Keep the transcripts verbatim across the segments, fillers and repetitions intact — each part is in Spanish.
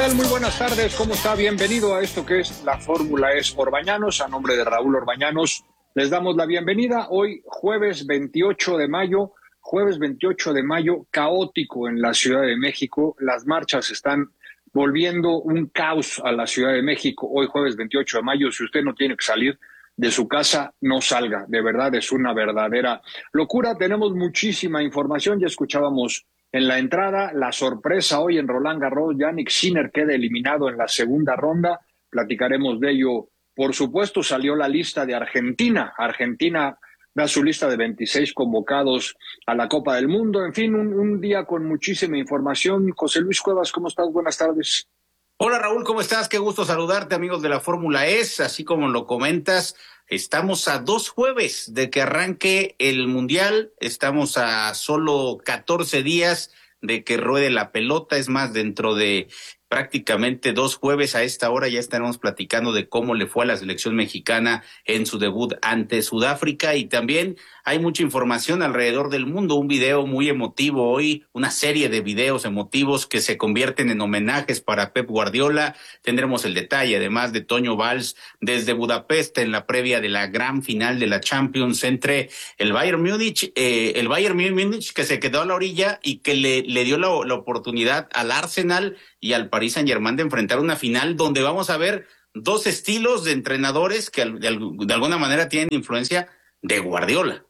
tal? Muy buenas tardes, ¿cómo está? Bienvenido a esto que es la Fórmula E S Orbañanos. A nombre de Raúl Orbañanos, les damos la bienvenida. Hoy, jueves veintiocho de mayo, jueves veintiocho de mayo, caótico en la Ciudad de México. Las marchas están volviendo un caos a la Ciudad de México. Hoy, jueves veintiocho de mayo, si usted no tiene que salir de su casa, no salga. De verdad, es una verdadera locura. Tenemos muchísima información, ya escuchábamos en la entrada la sorpresa hoy en Roland Garros. Jannik Sinner queda eliminado en la segunda ronda. Platicaremos de ello. Por supuesto, salió la lista de Argentina. Argentina da su lista de veintiséis convocados a la Copa del Mundo. En fin, un, un día con muchísima información. José Luis Cuevas, ¿cómo estás? Buenas tardes. Hola Raúl, ¿cómo estás? Qué gusto saludarte, amigos de la Fórmula E S. Así como lo comentas, estamos a dos jueves de que arranque el Mundial. Estamos a solo catorce días de que ruede la pelota. Es más, dentro de prácticamente dos jueves a esta hora ya estaremos platicando de cómo le fue a la selección mexicana en su debut ante Sudáfrica. Y también hay mucha información alrededor del mundo, un video muy emotivo hoy, una serie de videos emotivos que se convierten en homenajes para Pep Guardiola. Tendremos el detalle además de Toño Valls desde Budapest en la previa de la gran final de la Champions entre el Bayern Múnich, eh, el Bayern Múnich que se quedó a la orilla y que le, le dio la, la oportunidad al Arsenal y al Paris Saint-Germain de enfrentar una final donde vamos a ver dos estilos de entrenadores que de, de alguna manera tienen influencia de Guardiola.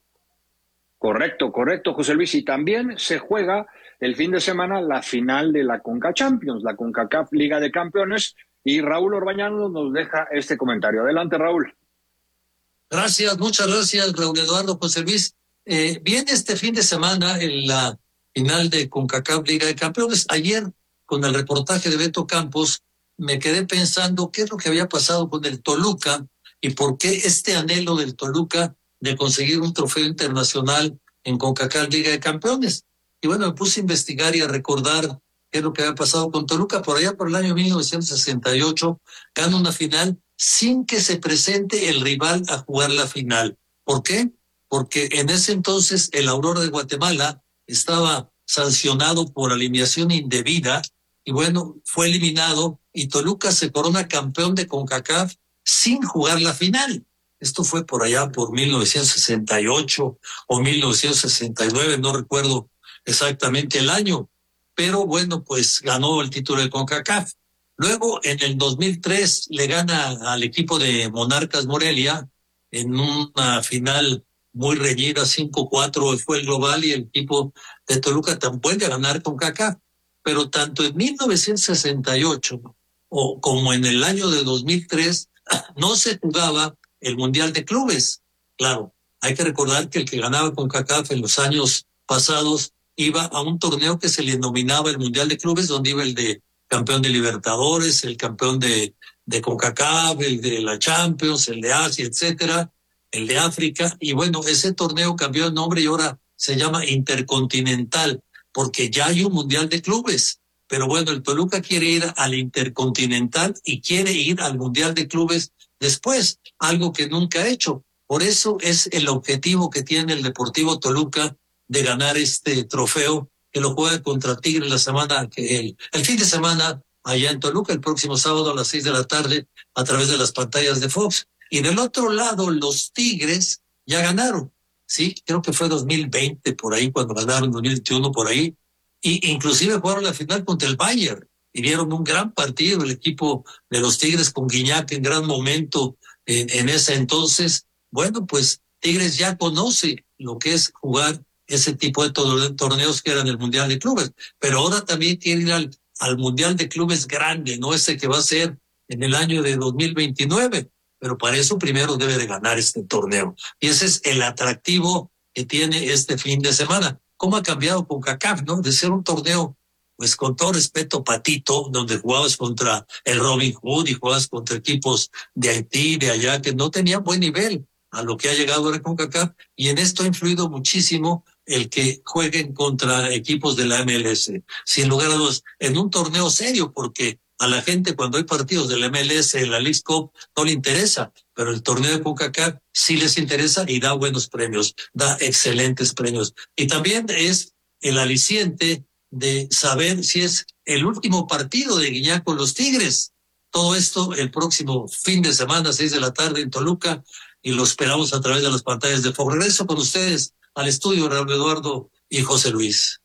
Correcto, correcto, José Luis. Y también se juega el fin de semana la final de la Conca Champions, la CONCACAF Liga de Campeones, y Raúl Orbañanos nos deja este comentario. Adelante, Raúl. Gracias, muchas gracias, Raúl Eduardo. José Luis. Eh, viene este fin de semana en la final de CONCACAF Liga de Campeones. Ayer, con el reportaje de Beto Campos, me quedé pensando qué es lo que había pasado con el Toluca y por qué este anhelo del Toluca de conseguir un trofeo internacional en CONCACAF Liga de Campeones. Y bueno, me puse a investigar y a recordar qué es lo que había pasado con Toluca. Por allá, por el año mil novecientos sesenta y ocho, gana una final sin que se presente el rival a jugar la final. ¿Por qué? Porque en ese entonces el Aurora de Guatemala estaba sancionado por alineación indebida y bueno, fue eliminado y Toluca se corona campeón de CONCACAF sin jugar la final. Esto fue por allá por mil novecientos sesenta y ocho o mil novecientos sesenta y nueve, no recuerdo exactamente el año, pero bueno, pues ganó el título de CONCACAF. Luego, en el dos mil tres, le gana al equipo de Monarcas Morelia en una final muy reñida, cinco cuatro fue el global, y el equipo de Toluca también vuelve a ganar CONCACAF. Pero tanto en mil novecientos sesenta y ocho o como en el año de dos mil tres no se jugaba el Mundial de Clubes. Claro, hay que recordar que el que ganaba CONCACAF en los años pasados iba a un torneo que se le denominaba el Mundial de Clubes, donde iba el de campeón de Libertadores, el campeón de, de CONCACAF, el de la Champions, el de Asia, etcétera, el de África. Y bueno, ese torneo cambió de nombre y ahora se llama Intercontinental, porque ya hay un Mundial de Clubes. Pero bueno, el Toluca quiere ir al Intercontinental y quiere ir al Mundial de Clubes después, algo que nunca ha hecho. Por eso es el objetivo que tiene el Deportivo Toluca de ganar este trofeo, que lo juega contra Tigres la semana, que el, el fin de semana allá en Toluca, el próximo sábado a las seis de la tarde, a través de las pantallas de Fox. Y del otro lado, los Tigres ya ganaron. Sí, creo que fue dos mil veinte por ahí, cuando ganaron, dos mil veintiuno por ahí, y inclusive jugaron la final contra el Bayern, y dieron un gran partido el equipo de los Tigres con Guiñac en gran momento en, en ese entonces. Bueno, pues Tigres ya conoce lo que es jugar ese tipo de torneos que eran el Mundial de Clubes, pero ahora también quiere ir al, al Mundial de Clubes grande, no ese que va a ser en el año de dos mil veintinueve, pero para eso primero debe de ganar este torneo. Y ese es el atractivo que tiene este fin de semana. ¿Cómo ha cambiado CONCACAF, no? De ser un torneo, pues con todo respeto, patito, donde jugabas contra el Robin Hood y jugabas contra equipos de Haití, de allá, que no tenían buen nivel a lo que ha llegado ahora CONCACAF, y en esto ha influido muchísimo el que jueguen contra equipos de la M L S. Sin lugar a dudas, en un torneo serio, porque a la gente cuando hay partidos de la M L S en la Leagues Cup no le interesa, pero el torneo de CONCACAF sí les interesa y da buenos premios, da excelentes premios. Y también es el aliciente de saber si es el último partido de Guiñac con los Tigres. Todo esto el próximo fin de semana, seis de la tarde en Toluca, y lo esperamos a través de las pantallas de Fox. Regreso con ustedes al estudio, Raúl Eduardo y José Luis.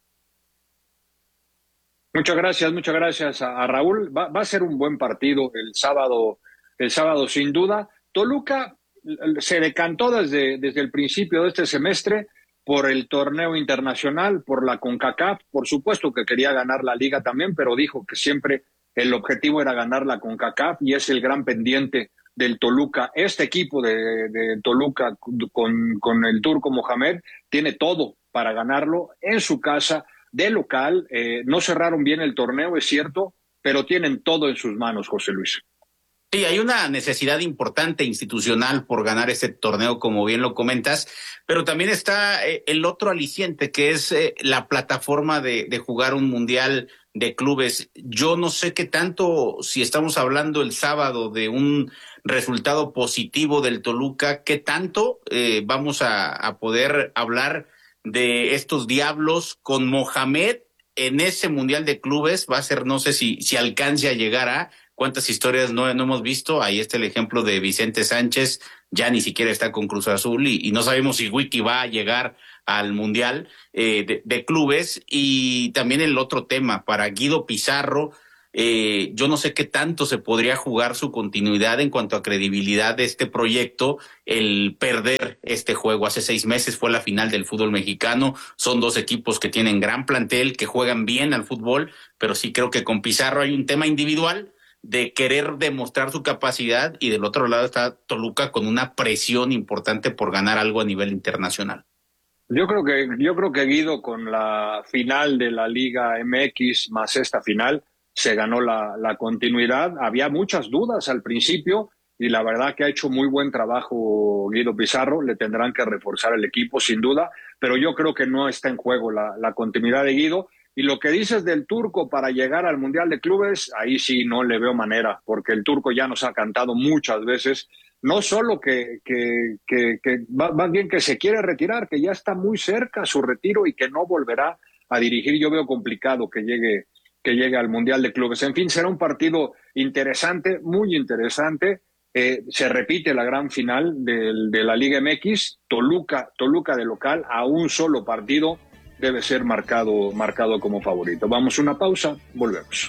Muchas gracias, muchas gracias a, a Raúl. Va, va a ser un buen partido el sábado, el sábado sin duda. Toluca se decantó desde, desde el principio de este semestre por el torneo internacional, por la CONCACAF. Por supuesto que quería ganar la liga también, pero dijo que siempre el objetivo era ganar la CONCACAF y es el gran pendiente del Toluca. Este equipo de, de Toluca con, con el turco Mohamed tiene todo para ganarlo en su casa, de local. Eh, no cerraron bien el torneo, es cierto, pero tienen todo en sus manos, José Luis. Sí, hay una necesidad importante institucional por ganar este torneo, como bien lo comentas, pero también está eh, el otro aliciente, que es eh, la plataforma de, de jugar un mundial de clubes. Yo no sé qué tanto, si estamos hablando el sábado de un resultado positivo del Toluca, qué tanto eh, vamos a, a poder hablar de estos diablos con Mohamed en ese mundial de clubes. Va a ser, no sé si, si alcance a llegar a cuántas historias no, no hemos visto. Ahí está el ejemplo de Vicente Sánchez, ya ni siquiera está con Cruz Azul y, y no sabemos si Wiki va a llegar al mundial eh, de, de clubes. Y también el otro tema para Guido Pizarro, eh, yo no sé qué tanto se podría jugar su continuidad en cuanto a credibilidad de este proyecto, el perder este juego. Hace seis meses fue la final del fútbol mexicano, son dos equipos que tienen gran plantel, que juegan bien al fútbol, pero sí creo que con Pizarro hay un tema individual de querer demostrar su capacidad, y del otro lado está Toluca con una presión importante por ganar algo a nivel internacional. Yo creo que yo creo que Guido, con la final de la Liga M X más esta final, se ganó la, la continuidad. Había muchas dudas al principio y la verdad que ha hecho muy buen trabajo Guido Pizarro. Le tendrán que reforzar el equipo sin duda, pero yo creo que no está en juego la, la continuidad de Guido. Y lo que dices del turco para llegar al Mundial de Clubes, ahí sí no le veo manera, porque el turco ya nos ha cantado muchas veces, no solo que, que, que, que más bien que se quiere retirar, que ya está muy cerca su retiro y que no volverá a dirigir. Yo veo complicado que llegue, que llegue al Mundial de Clubes. En fin, será un partido interesante, muy interesante. Eh, se repite la gran final del, de la Liga M X, Toluca, Toluca de local, a un solo partido. Debe ser marcado, marcado como favorito. Vamos a una pausa, volvemos.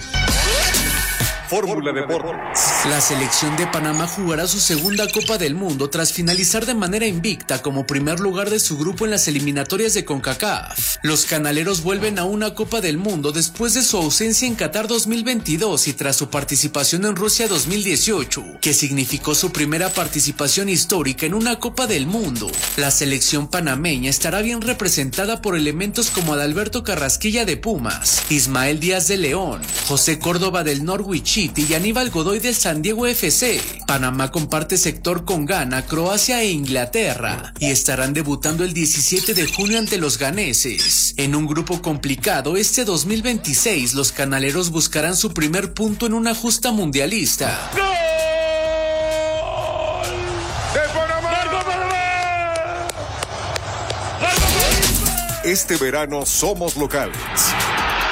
Fórmula Deportes. La selección de Panamá jugará su segunda Copa del Mundo tras finalizar de manera invicta como primer lugar de su grupo en las eliminatorias de CONCACAF. Los canaleros vuelven a una Copa del Mundo después de su ausencia en Qatar dos mil veintidós y tras su participación en Rusia dos mil dieciocho, que significó su primera participación histórica en una Copa del Mundo. La selección panameña estará bien representada por elementos como Adalberto Carrasquilla de Pumas, Ismael Díaz de León, José Córdoba del Norwich y Aníbal Godoy del San Diego F C. Panamá comparte sector con Ghana, Croacia e Inglaterra y estarán debutando el diecisiete de junio ante los ganeses. En un grupo complicado, este dos mil veintiséis los canaleros buscarán su primer punto en una justa mundialista. ¡Gol de Panamá! ¡Largo Panamá! ¡Largo Panamá! Este verano somos locales.